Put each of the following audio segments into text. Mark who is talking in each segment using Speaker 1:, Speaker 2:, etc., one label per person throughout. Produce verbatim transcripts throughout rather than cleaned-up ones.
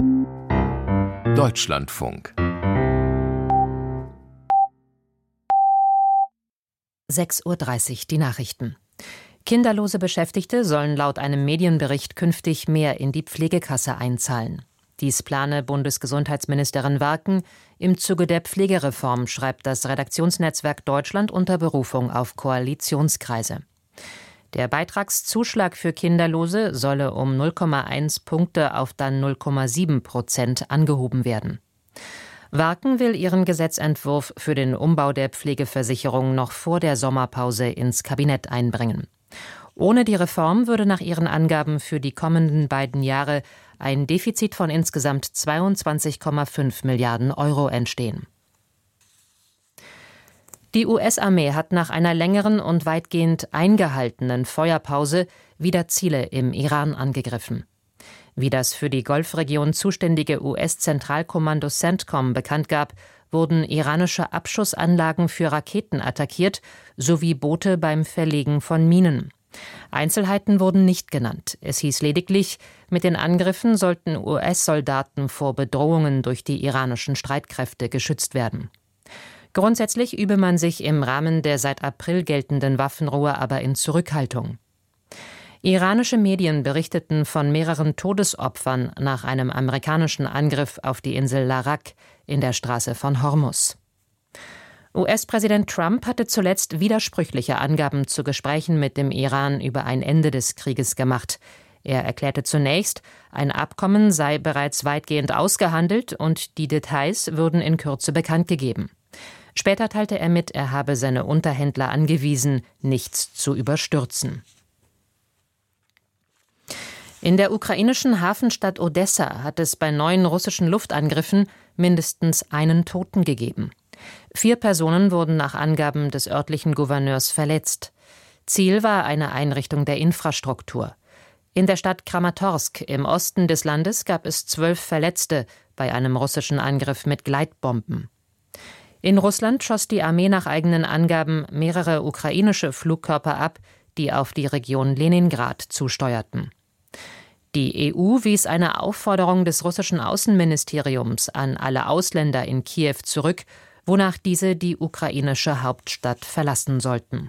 Speaker 1: Deutschlandfunk.
Speaker 2: sechs Uhr dreißig, die Nachrichten. Kinderlose Beschäftigte sollen laut einem Medienbericht künftig mehr in die Pflegekasse einzahlen. Dies plane Bundesgesundheitsministerin Warken im Zuge der Pflegereform, schreibt das Redaktionsnetzwerk Deutschland unter Berufung auf Koalitionskreise. Der Beitragszuschlag für Kinderlose solle um null Komma eins Punkte auf dann null Komma sieben Prozent angehoben werden. Warken will ihren Gesetzentwurf für den Umbau der Pflegeversicherung noch vor der Sommerpause ins Kabinett einbringen. Ohne die Reform würde nach ihren Angaben für die kommenden beiden Jahre ein Defizit von insgesamt zweiundzwanzig Komma fünf Milliarden Euro entstehen. Die U S-Armee hat nach einer längeren und weitgehend eingehaltenen Feuerpause wieder Ziele im Iran angegriffen. Wie das für die Golfregion zuständige U S-Zentralkommando CENTCOM bekannt gab, wurden iranische Abschussanlagen für Raketen attackiert, sowie Boote beim Verlegen von Minen. Einzelheiten wurden nicht genannt. Es hieß lediglich, mit den Angriffen sollten U S-Soldaten vor Bedrohungen durch die iranischen Streitkräfte geschützt werden. Grundsätzlich übe man sich im Rahmen der seit April geltenden Waffenruhe aber in Zurückhaltung. Iranische Medien berichteten von mehreren Todesopfern nach einem amerikanischen Angriff auf die Insel Larak in der Straße von Hormuz. U S-Präsident Trump hatte zuletzt widersprüchliche Angaben zu Gesprächen mit dem Iran über ein Ende des Krieges gemacht. Er erklärte zunächst, ein Abkommen sei bereits weitgehend ausgehandelt und die Details würden in Kürze bekannt gegeben. Später teilte er mit, er habe seine Unterhändler angewiesen, nichts zu überstürzen. In der ukrainischen Hafenstadt Odessa hat es bei neuen russischen Luftangriffen mindestens einen Toten gegeben. Vier Personen wurden nach Angaben des örtlichen Gouverneurs verletzt. Ziel war eine Einrichtung der Infrastruktur. In der Stadt Kramatorsk im Osten des Landes gab es zwölf Verletzte bei einem russischen Angriff mit Gleitbomben. In Russland schoss die Armee nach eigenen Angaben mehrere ukrainische Flugkörper ab, die auf die Region Leningrad zusteuerten. Die E U wies eine Aufforderung des russischen Außenministeriums an alle Ausländer in Kiew zurück, wonach diese die ukrainische Hauptstadt verlassen sollten.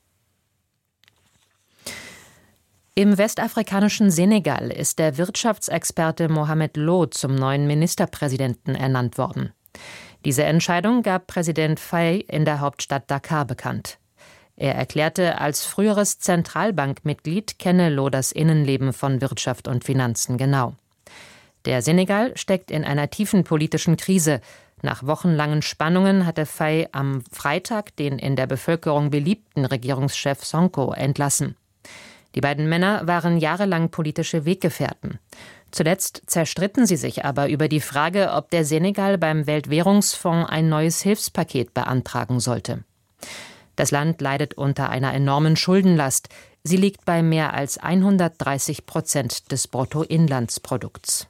Speaker 2: Im westafrikanischen Senegal ist der Wirtschaftsexperte Mohamed Lo zum neuen Ministerpräsidenten ernannt worden. Diese Entscheidung gab Präsident Faye in der Hauptstadt Dakar bekannt. Er erklärte, als früheres Zentralbankmitglied kenne Lo das Innenleben von Wirtschaft und Finanzen genau. Der Senegal steckt in einer tiefen politischen Krise. Nach wochenlangen Spannungen hatte Faye am Freitag den in der Bevölkerung beliebten Regierungschef Sonko entlassen. Die beiden Männer waren jahrelang politische Weggefährten. Zuletzt zerstritten sie sich aber über die Frage, ob der Senegal beim Weltwährungsfonds ein neues Hilfspaket beantragen sollte. Das Land leidet unter einer enormen Schuldenlast. Sie liegt bei mehr als hundertdreißig Prozent des Bruttoinlandsprodukts.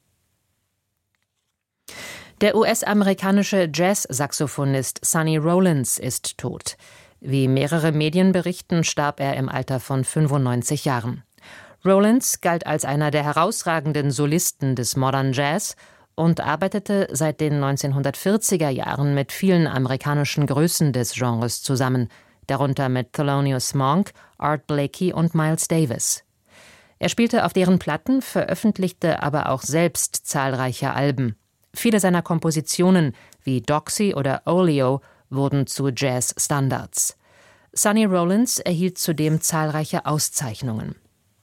Speaker 2: Der U S-amerikanische Jazz-Saxophonist Sonny Rollins ist tot. Wie mehrere Medien berichten, starb er im Alter von fünfundneunzig Jahren. Rollins galt als einer der herausragenden Solisten des Modern Jazz und arbeitete seit den neunzehnhundertvierziger Jahren mit vielen amerikanischen Größen des Genres zusammen, darunter mit Thelonious Monk, Art Blakey und Miles Davis. Er spielte auf deren Platten, veröffentlichte aber auch selbst zahlreiche Alben. Viele seiner Kompositionen, wie Doxy oder Oleo, wurden zu Jazz-Standards. Sonny Rollins erhielt zudem zahlreiche Auszeichnungen.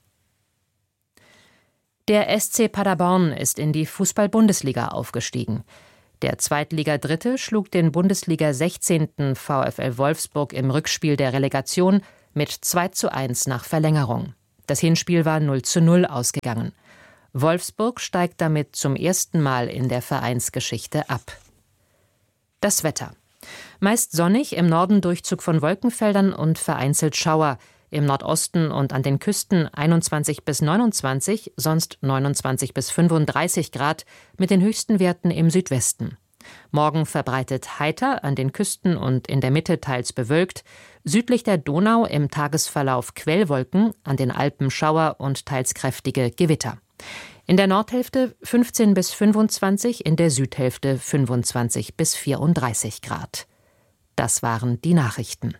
Speaker 2: Der S C Paderborn ist in die Fußball-Bundesliga aufgestiegen. Der Zweitliga-Dritte schlug den Bundesliga-sechzehnten VfL Wolfsburg im Rückspiel der Relegation mit zwei zu eins nach Verlängerung. Das Hinspiel war null zu null ausgegangen. Wolfsburg steigt damit zum ersten Mal in der Vereinsgeschichte ab. Das Wetter. Meist sonnig, im Norden Durchzug von Wolkenfeldern und vereinzelt Schauer. Im Nordosten und an den Küsten einundzwanzig bis neunundzwanzig, sonst neunundzwanzig bis fünfunddreißig Grad, mit den höchsten Werten im Südwesten. Morgen verbreitet heiter, an den Küsten und in der Mitte teils bewölkt, südlich der Donau im Tagesverlauf Quellwolken, an den Alpen Schauer und teils kräftige Gewitter. In der Nordhälfte fünfzehn bis fünfundzwanzig, in der Südhälfte fünfundzwanzig bis vierunddreißig Grad. Das waren die Nachrichten.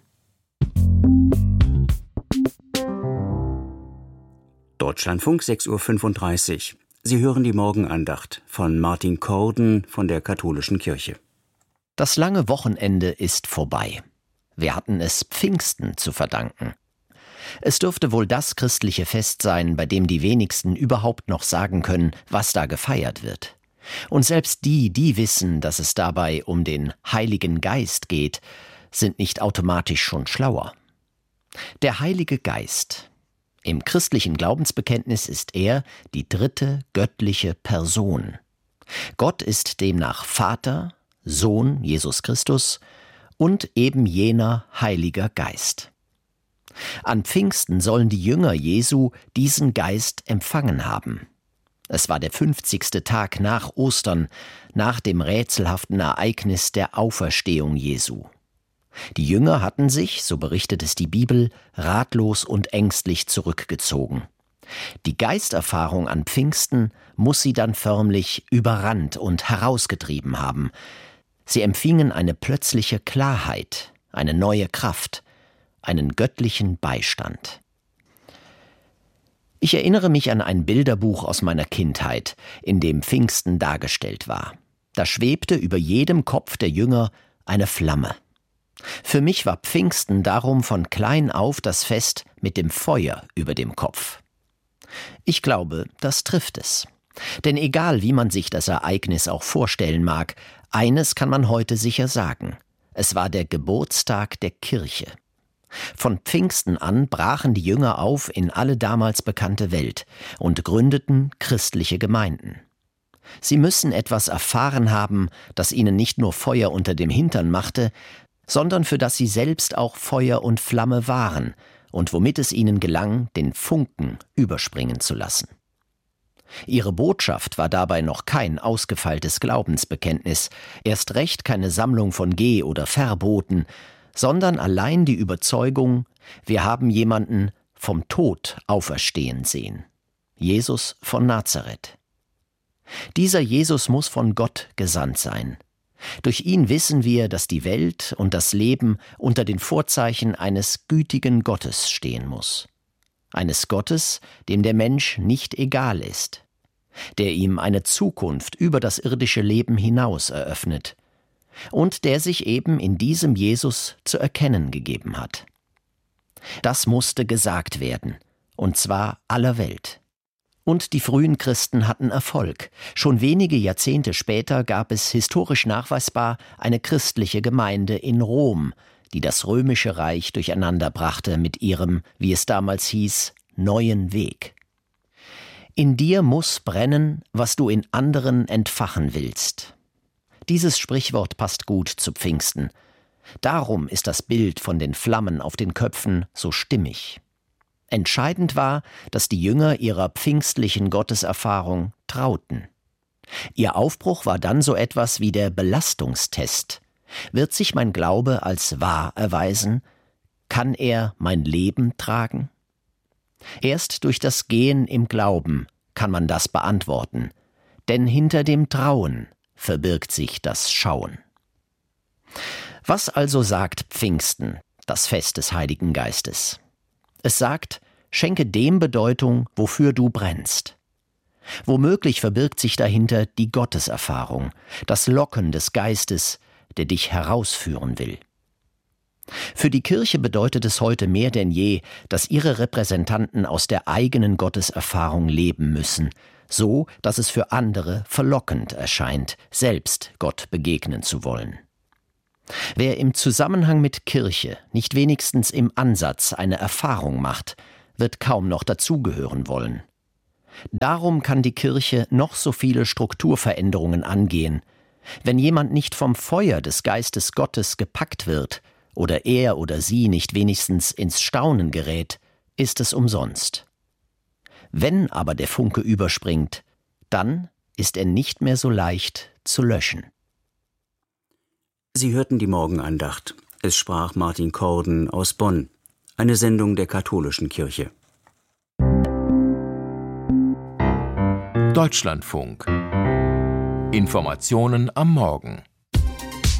Speaker 1: Deutschlandfunk sechs Uhr fünfunddreißig. Sie hören die Morgenandacht von Martin Korden von der Katholischen Kirche.
Speaker 3: Das lange Wochenende ist vorbei. Wir hatten es Pfingsten zu verdanken. Es dürfte wohl das christliche Fest sein, bei dem die wenigsten überhaupt noch sagen können, was da gefeiert wird. Und selbst die, die wissen, dass es dabei um den Heiligen Geist geht, sind nicht automatisch schon schlauer. Der Heilige Geist. Im christlichen Glaubensbekenntnis ist er die dritte göttliche Person. Gott ist demnach Vater, Sohn Jesus Christus und eben jener Heiliger Geist. An Pfingsten sollen die Jünger Jesu diesen Geist empfangen haben. Es war der fünfzigste Tag nach Ostern, nach dem rätselhaften Ereignis der Auferstehung Jesu. Die Jünger hatten sich, so berichtet es die Bibel, ratlos und ängstlich zurückgezogen. Die Geisterfahrung an Pfingsten muss sie dann förmlich überrannt und herausgetrieben haben. Sie empfingen eine plötzliche Klarheit, eine neue Kraft, einen göttlichen Beistand. Ich erinnere mich an ein Bilderbuch aus meiner Kindheit, in dem Pfingsten dargestellt war. Da schwebte über jedem Kopf der Jünger eine Flamme. Für mich war Pfingsten darum von klein auf das Fest mit dem Feuer über dem Kopf. Ich glaube, das trifft es. Denn egal, wie man sich das Ereignis auch vorstellen mag, eines kann man heute sicher sagen: Es war der Geburtstag der Kirche. Von Pfingsten an brachen die Jünger auf in alle damals bekannte Welt und gründeten christliche Gemeinden. Sie müssen etwas erfahren haben, das ihnen nicht nur Feuer unter dem Hintern machte, sondern für das sie selbst auch Feuer und Flamme waren und womit es ihnen gelang, den Funken überspringen zu lassen. Ihre Botschaft war dabei noch kein ausgefeiltes Glaubensbekenntnis, erst recht keine Sammlung von Geh- oder Verboten, sondern allein die Überzeugung, wir haben jemanden vom Tod auferstehen sehen. Jesus von Nazareth. Dieser Jesus muss von Gott gesandt sein. Durch ihn wissen wir, dass die Welt und das Leben unter den Vorzeichen eines gütigen Gottes stehen muss. Eines Gottes, dem der Mensch nicht egal ist, der ihm eine Zukunft über das irdische Leben hinaus eröffnet und der sich eben in diesem Jesus zu erkennen gegeben hat. Das musste gesagt werden, und zwar aller Welt. Und die frühen Christen hatten Erfolg. Schon wenige Jahrzehnte später gab es historisch nachweisbar eine christliche Gemeinde in Rom, die das römische Reich durcheinanderbrachte mit ihrem, wie es damals hieß, neuen Weg. In dir muss brennen, was du in anderen entfachen willst. Dieses Sprichwort passt gut zu Pfingsten. Darum ist das Bild von den Flammen auf den Köpfen so stimmig. Entscheidend war, dass die Jünger ihrer pfingstlichen Gotteserfahrung trauten. Ihr Aufbruch war dann so etwas wie der Belastungstest. Wird sich mein Glaube als wahr erweisen? Kann er mein Leben tragen? Erst durch das Gehen im Glauben kann man das beantworten, denn hinter dem Trauen verbirgt sich das Schauen. Was also sagt Pfingsten, das Fest des Heiligen Geistes? Es sagt, schenke dem Bedeutung, wofür du brennst. Womöglich verbirgt sich dahinter die Gotteserfahrung, das Locken des Geistes, der dich herausführen will. Für die Kirche bedeutet es heute mehr denn je, dass ihre Repräsentanten aus der eigenen Gotteserfahrung leben müssen, so dass es für andere verlockend erscheint, selbst Gott begegnen zu wollen. Wer im Zusammenhang mit Kirche nicht wenigstens im Ansatz eine Erfahrung macht, wird kaum noch dazugehören wollen. Darum kann die Kirche noch so viele Strukturveränderungen angehen. Wenn jemand nicht vom Feuer des Geistes Gottes gepackt wird oder er oder sie nicht wenigstens ins Staunen gerät, ist es umsonst. Wenn aber der Funke überspringt, dann ist er nicht mehr so leicht zu löschen.
Speaker 1: Sie hörten die Morgenandacht. Es sprach Martin Korden aus Bonn. Eine Sendung der Katholischen Kirche.
Speaker 4: Deutschlandfunk. Informationen am Morgen.